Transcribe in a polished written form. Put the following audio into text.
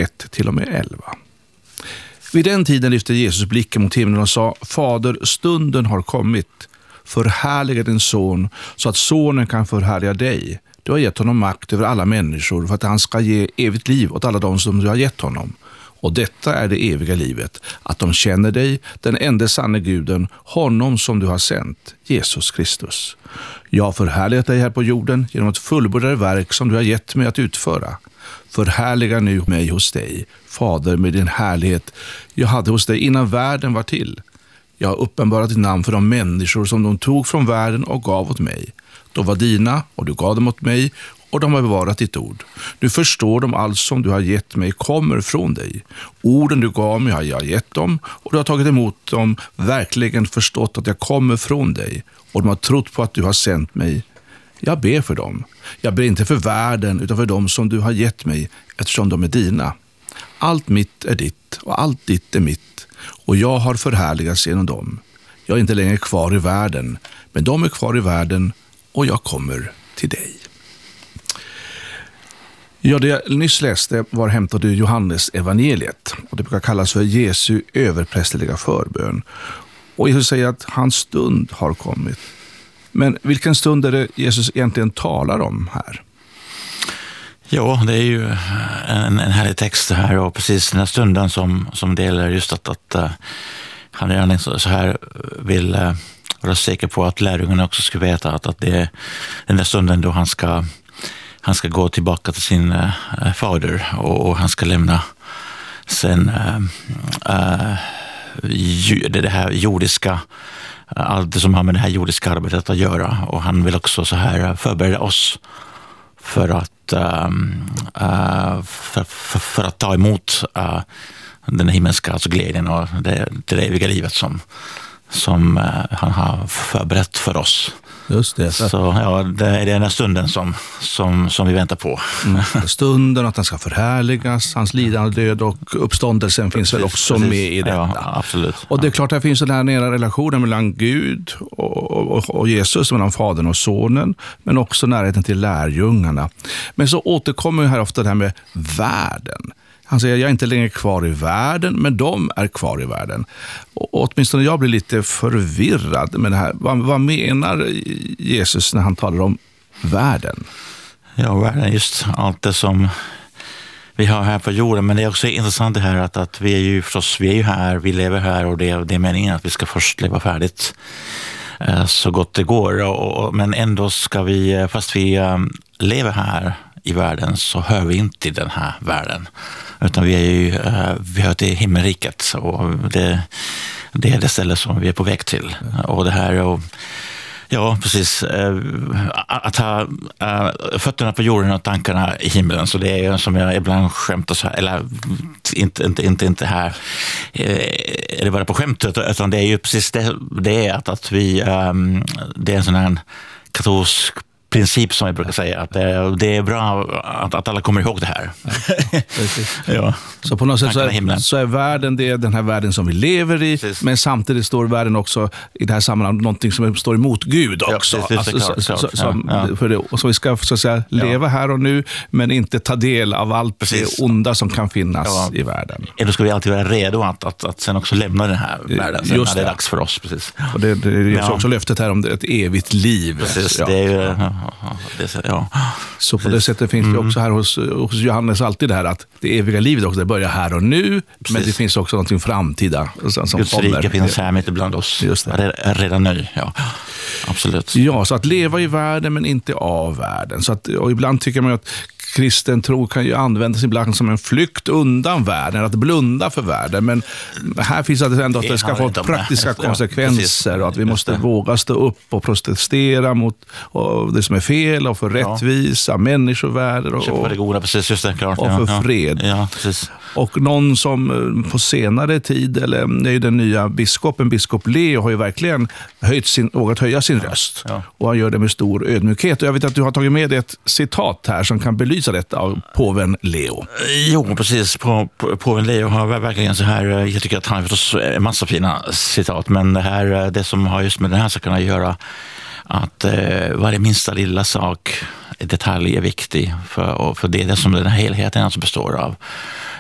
1-11. Vid den tiden lyfte Jesus blicken mot himlen och sa: Fader, stunden har kommit. Förhärliga din son så att sonen kan förhärliga dig. Du har gett honom makt över alla människor för att han ska ge evigt liv åt alla de som du har gett honom. Och detta är det eviga livet, att de känner dig, den enda sanne guden, honom som du har sänt, Jesus Kristus. Jag har förhärligat dig här på jorden genom att fullborda det verk som du har gett mig att utföra. Förhärliga nu mig hos dig, Fader, med din härlighet jag hade hos dig innan världen var till. Jag har uppenbarat ditt namn för de människor som de tog från världen och gav åt mig. De var dina och du gav dem åt mig och de har bevarat ditt ord. Nu förstår de allt som du har gett mig kommer från dig. Orden du gav mig har jag gett dem och du har tagit emot dem, verkligen förstått att jag kommer från dig och de har trott på att du har sänt mig. Jag ber för dem. Jag ber inte för världen utan för dem som du har gett mig eftersom de är dina. Allt mitt är ditt och allt ditt är mitt och jag har förhärligats genom dem. Jag är inte längre kvar i världen men de är kvar i världen och jag kommer till dig. Ja, det jag nyss läste var hämtat ur Johannes evangeliet och det brukar kallas för Jesu överprästerliga förbön. Och Jesus säger att hans stund har kommit. Men vilken stund är det Jesus egentligen talar om här? Ja, det är ju en härlig text här och precis den här stunden som det gäller just att han redan så här vill vara säker på att lärjungarna också ska veta att det är den där stunden då han ska gå tillbaka till sin fader och han ska lämna sen det här jordiska, allt det som har med det här jordiska arbetet att göra, och han vill också så här förbereda oss för att ta emot den himmelska alltså glädjen och det eviga livet som han har förberett för oss. Just det. Så ja, det är den här stunden som vi väntar på. Stunden att han ska förhärligas, hans lidande, död och uppståndelsen finns väl också med i detta. Ja, absolut. Och det är klart att det finns den här nära relationen mellan Gud och Jesus, mellan fadern och sonen, men också närheten till lärjungarna. Men så återkommer här ofta det här med världen. Han säger, jag är inte längre kvar i världen, men de är kvar i världen. Och åtminstone jag blir lite förvirrad med det här. Vad menar Jesus när han talar om världen? Ja, världen, just allt det som vi har här på jorden. Men det är också intressant det här att vi är ju här, vi lever här och det är meningen att vi ska först leva färdigt så gott det går. Men ändå ska vi, fast vi lever här i världen, så hör vi inte till den här världen, utan vi hör till himmelriket, och det är det ställe som vi är på väg till. Och det här, och ja, precis, att ha fötterna på jorden och tankarna i himlen, så det är som jag ibland skämtar så här, eller inte här är det bara på skämtet, utan det är ju precis det är att vi det är en sån här katolsk princip som jag brukar säga, att det är bra att alla kommer ihåg det här. Ja. Så på något sätt så är världen, det är den här världen som vi lever i, precis. Men samtidigt står världen också i det här sammanhanget någonting som står emot Gud också. Ja, så vi ska så att säga leva här och nu, men inte ta del av allt det onda som kan finnas i världen. Då ska vi alltid vara redo att sen också lämna den här världen sen när det är dags för oss. Precis. Och det är också löftet här om ett evigt liv. Precis, det är ju Så på det sättet finns det också här hos Johannes alltid det här att det eviga livet också, det börjar här och nu. Precis. Men det finns också någonting framtida som Guds kommer. rike finns här mitt ibland oss. Just det. Redan nu, ja. Absolut. Ja, så att leva i världen men inte av världen. Så att, och ibland tycker man att kristen tro kan ju användas ibland som en flykt undan världen, att blunda för världen. Men här finns det ändå att det ska få praktiska konsekvenser och att vi måste våga stå upp och protestera mot det som är fel och för rättvisa, människovärde och det goda, precis, just det, klart. Och för fred. Ja, precis. Och någon som på senare tid, eller det är ju den nya biskop Leo, har ju verkligen vågat höja sin röst. Ja. Och han gör det med stor ödmjukhet. Och jag vet att du har tagit med ett citat här som kan belysa detta av påven Leo. Jo, precis. Påven Leo har verkligen så här, jag tycker att han har förstås en massa fina citat, men det som har just med den här saken att göra, att varje minsta lilla sak, detalj är viktig, för det är det som den här helheten alltså består av.